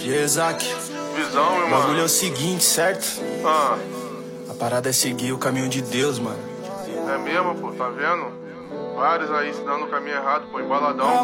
Isaac, Visão, meu o mano. bagulho é o seguinte, certo? Ah, A parada é seguir o caminho de Deus, mano. é mesmo, pô, tá vendo? Vários aí se dando o caminho errado, pô, embaladão.